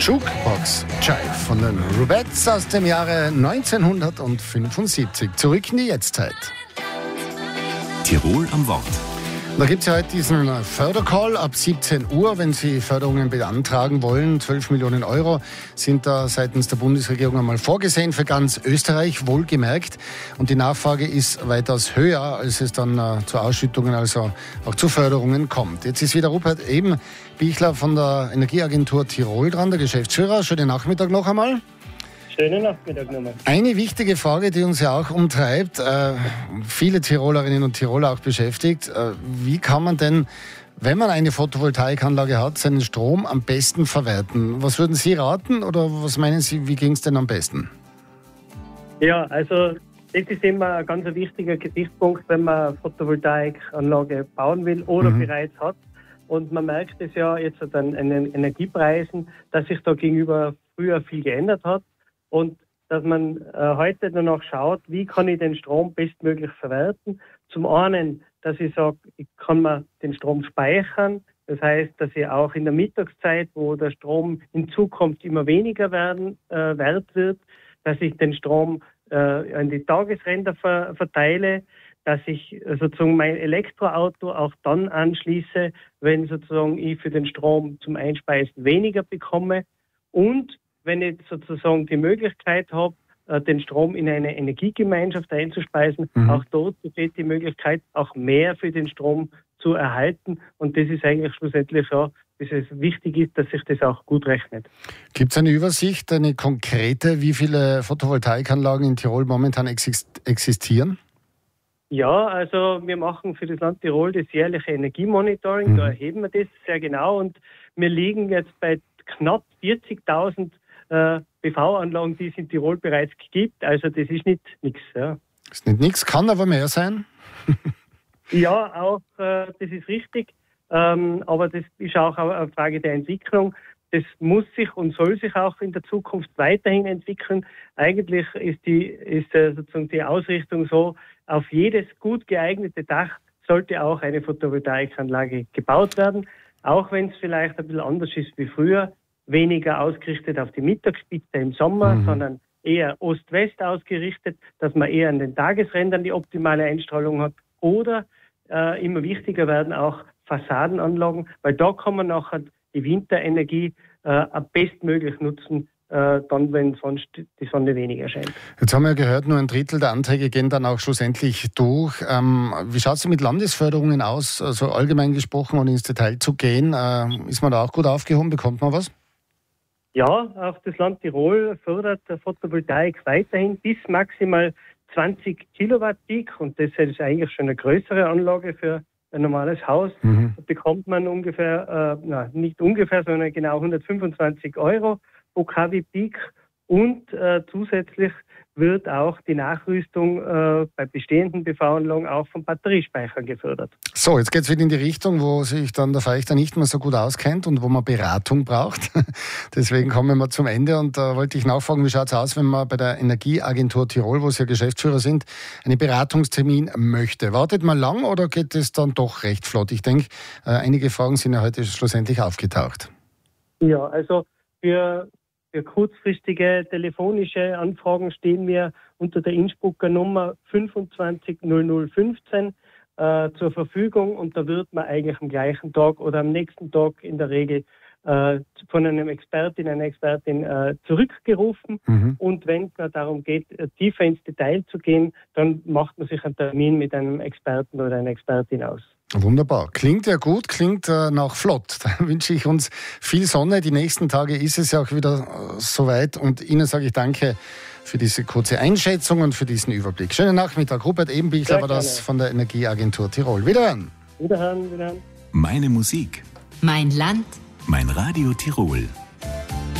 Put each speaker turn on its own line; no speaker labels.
Jukebox Jive von den Rubettes aus dem Jahre 1975. Zurück in die Jetztzeit.
Tirol am Wort.
Da gibt es ja heute diesen Fördercall ab 17 Uhr, wenn Sie Förderungen beantragen wollen. 12 Millionen Euro sind da seitens der Bundesregierung einmal vorgesehen für ganz Österreich, wohlgemerkt. Und die Nachfrage ist weitaus höher, als es dann zu Ausschüttungen, also auch zu Förderungen kommt. Jetzt ist wieder Rupert Bichler von der Energieagentur Tirol dran, der Geschäftsführer. Schönen Nachmittag noch einmal.
Schönen Nachmittag nochmal.
Eine wichtige Frage, die uns ja auch umtreibt, viele Tirolerinnen und Tiroler auch beschäftigt, wie kann man denn, wenn man eine Photovoltaikanlage hat, seinen Strom am besten verwerten? Was würden Sie raten oder was meinen Sie, wie ging es denn am besten?
Ja, also das ist immer ein ganz wichtiger Gesichtspunkt, wenn man eine Photovoltaikanlage bauen will oder bereits hat. Und man merkt es ja jetzt an den Energiepreisen, dass sich da gegenüber früher viel geändert hat. Und dass man heute danach schaut, wie kann ich den Strom bestmöglich verwerten. Zum einen, dass ich sage, ich kann mir den Strom speichern. Das heißt, dass ich auch in der Mittagszeit, wo der Strom in Zukunft immer weniger wert wird, dass ich den Strom an die Tagesränder verteile, dass ich sozusagen mein Elektroauto auch dann anschließe, wenn sozusagen ich für den Strom zum Einspeisen weniger bekomme. Und wenn ich sozusagen die Möglichkeit habe, den Strom in eine Energiegemeinschaft einzuspeisen, auch dort besteht die Möglichkeit, auch mehr für den Strom zu erhalten. Und das ist eigentlich schlussendlich ja, dass es wichtig ist, dass sich das auch gut rechnet.
Gibt es eine Übersicht, eine konkrete, wie viele Photovoltaikanlagen in Tirol momentan existieren?
Ja, also wir machen für das Land Tirol das jährliche Energiemonitoring, da erheben wir das sehr genau und wir liegen jetzt bei knapp 40.000 PV-Anlagen, die es in Tirol bereits gibt. Also das ist nicht nichts. Ja.
Das ist nicht nichts, kann aber mehr sein.
Ja, auch das ist richtig. Aber das ist auch eine Frage der Entwicklung. Das muss sich und soll sich auch in der Zukunft weiterhin entwickeln. Eigentlich ist sozusagen die Ausrichtung so, auf jedes gut geeignete Dach sollte auch eine Photovoltaikanlage gebaut werden. Auch wenn es vielleicht ein bisschen anders ist wie früher. Weniger ausgerichtet auf die Mittagsspitze im Sommer, sondern eher Ost-West ausgerichtet, dass man eher an den Tagesrändern die optimale Einstrahlung hat. Oder immer wichtiger werden auch Fassadenanlagen, weil da kann man nachher die Winterenergie bestmöglich nutzen, dann, wenn sonst die Sonne weniger scheint. Jetzt
haben wir gehört, nur ein Drittel der Anträge gehen dann auch schlussendlich durch. Wie schaut es mit Landesförderungen aus? Also allgemein gesprochen, ohne ins Detail zu gehen, ist man da auch gut aufgehoben? Bekommt man was?
Ja, auch das Land Tirol fördert Photovoltaik weiterhin bis maximal 20 Kilowatt Peak und das ist eigentlich schon eine größere Anlage für ein normales Haus. Da bekommt man ungefähr, nicht ungefähr, sondern genau 125 Euro pro kW Peak und zusätzlich wird auch die Nachrüstung bei bestehenden PV-Anlagen auch von Batteriespeichern gefördert.
So, jetzt geht es wieder in die Richtung, wo sich dann der Feichter nicht mehr so gut auskennt und wo man Beratung braucht. Deswegen kommen wir zum Ende und da wollte ich nachfragen, wie schaut es aus, wenn man bei der Energieagentur Tirol, wo Sie ja Geschäftsführer sind, einen Beratungstermin möchte? Wartet man lang oder geht es dann doch recht flott? Ich denke, einige Fragen sind ja heute schlussendlich aufgetaucht.
Ja, also für kurzfristige telefonische Anfragen stehen wir unter der Innsbrucker Nummer 25 0015 zur Verfügung und da wird man eigentlich am gleichen Tag oder am nächsten Tag in der Regel von einem Expertin, einer Expertin zurückgerufen. Und wenn es darum geht, tiefer ins Detail zu gehen, dann macht man sich einen Termin mit einem Experten oder einer Expertin aus.
Wunderbar. Klingt ja gut, klingt nach flott. Da wünsche ich uns viel Sonne. Die nächsten Tage ist es ja auch wieder soweit. Und Ihnen sage ich danke für diese kurze Einschätzung und für diesen Überblick. Schönen Nachmittag. Rupert Bichler war das von der Energieagentur Tirol. Wiederhören.
Wiederhören.
Meine Musik.
Mein Land.
Mein Radio Tirol.